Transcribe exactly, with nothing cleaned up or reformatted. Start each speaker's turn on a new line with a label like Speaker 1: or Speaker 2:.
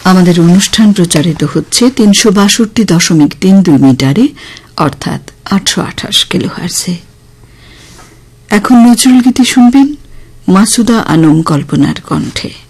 Speaker 1: আমাদের অনুষ্ঠান প্রচারিত হচ্ছে তিনশো বাষট্টি দশমিক তিন দুই মিটারে অর্থাৎ আটশো আঠাশ কিলোহার্টজে। এখন নজরুল গীতি শুনবেন মাসুদা আনম কল্পনার কণ্ঠে।